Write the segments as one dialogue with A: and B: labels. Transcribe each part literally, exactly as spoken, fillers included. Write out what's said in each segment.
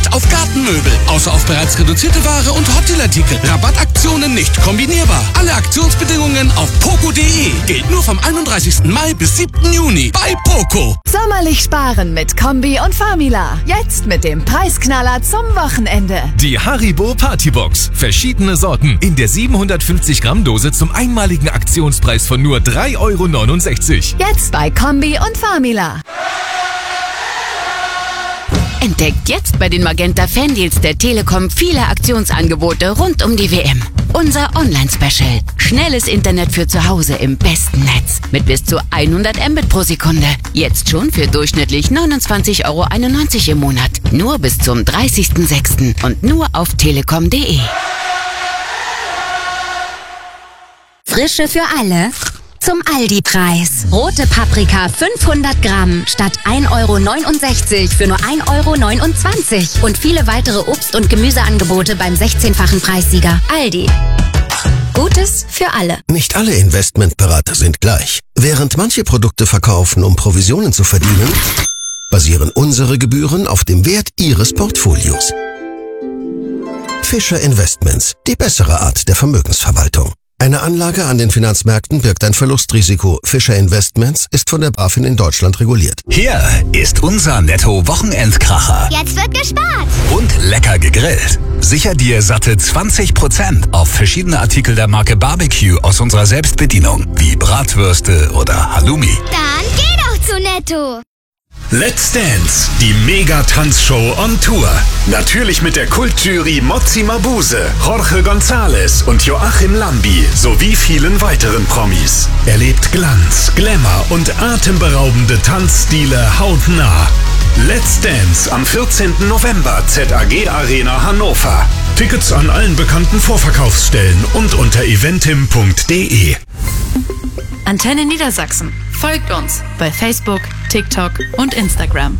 A: Prozent auf Gartenmöbel. Außer auf bereits reduzierte Ware und Hotdeal-Artikel. Rabattaktionen nicht kombinierbar. Alle Aktionsbedingungen auf poco punkt de. Gilt nur vom einunddreißigsten Mai bis siebten Juni bei Poco.
B: Sommerlich sparen mit Kombi und Famila. Jetzt mit dem Preisknaller zum Wochenende.
C: Die Haribo Partybox. Verschiedene Sorten in der siebenhundertfünfzig Gramm Dose zum einmaligen Aktionspreis von nur drei Euro neunundsechzig.
B: Jetzt bei Kombi und Famila.
D: Entdeckt jetzt bei den Magenta Fandeals der Telekom viele Aktionsangebote rund um die W M. Unser Online-Special. Schnelles Internet für zu Hause im besten Netz. Mit bis zu hundert Mbit pro Sekunde. Jetzt schon für durchschnittlich neunundzwanzig Euro einundneunzig im Monat. Nur bis zum dreißigsten sechsten und nur auf telekom punkt de.
E: Frische für alle zum Aldi-Preis. Rote Paprika fünfhundert Gramm statt ein Euro neunundsechzig für nur ein Euro neunundzwanzig. Und viele weitere Obst- und Gemüseangebote beim sechzehnfachen Preissieger. Aldi. Gutes für alle.
F: Nicht alle Investmentberater sind gleich. Während manche Produkte verkaufen, um Provisionen zu verdienen, basieren unsere Gebühren auf dem Wert Ihres Portfolios. Fischer Investments, die bessere Art der Vermögensverwaltung. Eine Anlage an den Finanzmärkten birgt ein Verlustrisiko. Fischer Investments ist von der BaFin in Deutschland reguliert.
G: Hier ist unser Netto-Wochenendkracher.
H: Jetzt wird gespart.
G: Und lecker gegrillt. Sicher dir satte zwanzig Prozent auf verschiedene Artikel der Marke Barbecue aus unserer Selbstbedienung, wie Bratwürste oder Halloumi.
H: Dann geh doch zu Netto.
I: Let's Dance, die Mega-Tanzshow on Tour. Natürlich mit der Kultjury Mozzi Mabuse, Jorge González und Joachim Lambi sowie vielen weiteren Promis. Erlebt Glanz, Glamour und atemberaubende Tanzstile hautnah. Let's Dance am vierzehnten November, Z A G Arena Hannover. Tickets an allen bekannten Vorverkaufsstellen und unter eventim punkt de.
J: Antenne Niedersachsen. Folgt uns bei Facebook, TikTok und Instagram.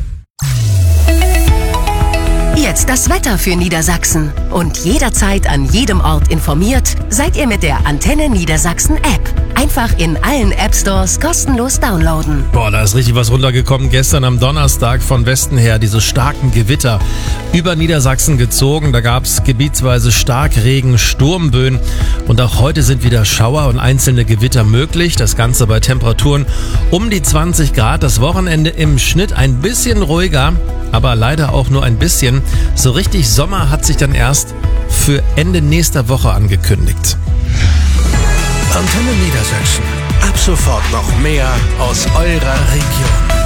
K: Jetzt das Wetter für Niedersachsen. Und jederzeit an jedem Ort informiert seid ihr mit der Antenne Niedersachsen App. Einfach in allen App Stores kostenlos downloaden.
L: Boah, da ist richtig was runtergekommen. Gestern am Donnerstag von Westen her diese starken Gewitter über Niedersachsen gezogen. Da gab es gebietsweise Starkregen, Sturmböen und auch heute sind wieder Schauer und einzelne Gewitter möglich. Das Ganze bei Temperaturen um die zwanzig Grad. Das Wochenende im Schnitt ein bisschen ruhiger, aber leider auch nur ein bisschen. So richtig Sommer hat sich dann erst für Ende nächster Woche angekündigt.
M: Antenne Niedersachsen. Ab sofort noch mehr aus eurer Region.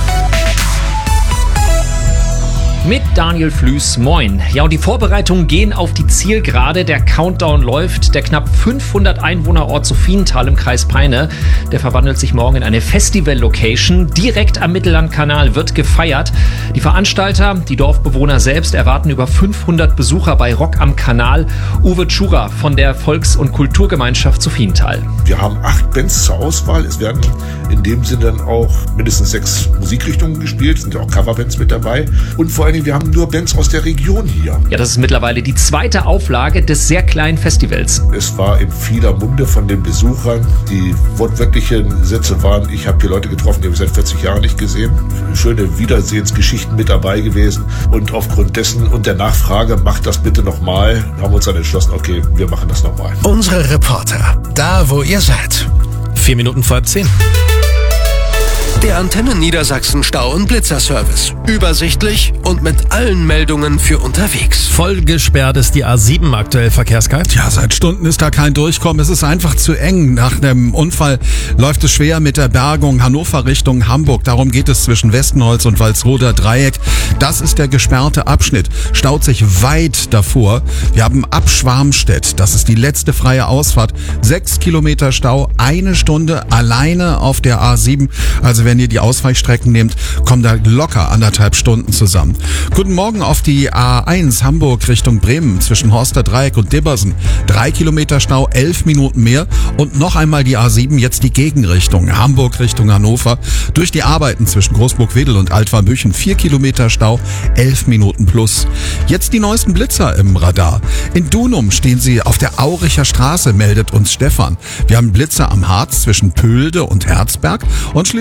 N: Mit Daniel Flüß, moin. Ja, und die Vorbereitungen gehen auf die Zielgerade. Der Countdown läuft. Der knapp fünfhundert Einwohnerort Sophienthal im Kreis Peine, der verwandelt sich morgen in eine Festival-Location. Direkt am Mittellandkanal wird gefeiert. Die Veranstalter, die Dorfbewohner selbst, erwarten über fünfhundert Besucher bei Rock am Kanal. Uwe Tschura von der Volks- und Kulturgemeinschaft Sophienthal.
O: Wir haben acht Bands zur Auswahl. Es werden in dem Sinne dann auch mindestens sechs Musikrichtungen gespielt. Es sind ja auch Coverbands mit dabei. Und vor allem wir haben nur Bands aus der Region hier.
N: Ja, das ist mittlerweile die zweite Auflage des sehr kleinen Festivals.
O: Es war in vieler Munde von den Besuchern. Die wortwörtlichen Sätze waren, ich habe hier Leute getroffen, die habe ich seit vierzig Jahren nicht gesehen. Schöne Wiedersehensgeschichten mit dabei gewesen. Und aufgrund dessen und der Nachfrage, macht das bitte nochmal, haben wir uns dann entschlossen, okay, wir machen das nochmal.
M: Unsere Reporter, da wo ihr seid.
L: Vier Minuten vor halb zehn.
M: Der Antenne Niedersachsen Stau- und Blitzerservice. Übersichtlich und mit allen Meldungen für unterwegs.
L: Voll gesperrt ist die A sieben aktuell, Verkehrskalt.
P: Ja, seit Stunden ist da kein Durchkommen. Es ist einfach zu eng. Nach dem Unfall läuft es schwer mit der Bergung Hannover Richtung Hamburg. Darum geht es zwischen Westenholz und Walsroder Dreieck. Das ist der gesperrte Abschnitt. Staut sich weit davor. Wir haben Abschwarmstedt. Das ist die letzte freie Ausfahrt. Sechs Kilometer Stau, eine Stunde alleine auf der A sieben. Also wenn ihr die Ausweichstrecken nehmt, kommen da locker anderthalb Stunden zusammen. Guten Morgen auf die A eins Hamburg Richtung Bremen zwischen Horster Dreieck und Dibbersen. Drei Kilometer Stau, elf Minuten mehr. Und noch einmal die A sieben, jetzt die Gegenrichtung. Hamburg Richtung Hannover. Durch die Arbeiten zwischen Großburg-Wedel und Altwarmüchen. Vier Kilometer Stau, elf Minuten plus. Jetzt die neuesten Blitzer im Radar. In Dunum stehen sie auf der Auricher Straße, meldet uns Stefan. Wir haben Blitzer am Harz zwischen Pöhlde und Herzberg und schließlich noch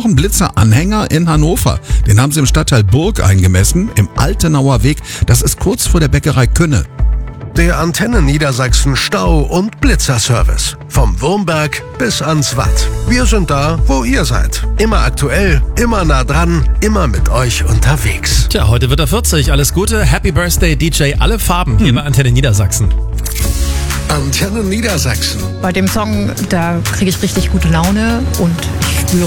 P: einen Blitzer-Anhänger in Hannover. Den haben sie im Stadtteil Burg eingemessen, im Altenauer Weg. Das ist kurz vor der Bäckerei Künne.
M: Der Antenne Niedersachsen Stau- und Blitzerservice. Vom Wurmberg bis ans Watt. Wir sind da, wo ihr seid. Immer aktuell, immer nah dran, immer mit euch unterwegs.
L: Tja, heute wird er vierzig. Alles Gute. Happy Birthday, D J. Alle Farben hier bei Antenne Niedersachsen.
M: Antenne Niedersachsen.
Q: Bei dem Song, da kriege ich richtig gute Laune und ich